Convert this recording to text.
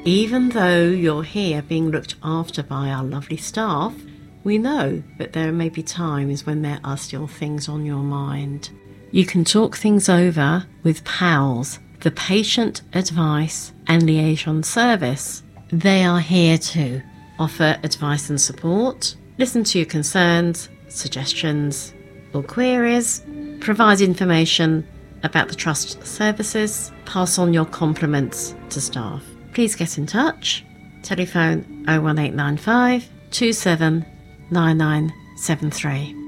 Even though you're here being looked after by our lovely staff, we know that there may be times when there are still things on your mind. You can talk things over with PALS, the Patient Advice and Liaison Service. They are here to offer advice and support, listen to your concerns, suggestions or queries, provide information about the Trust services, pass on your compliments to staff. Please get in touch. Telephone 01895 279973.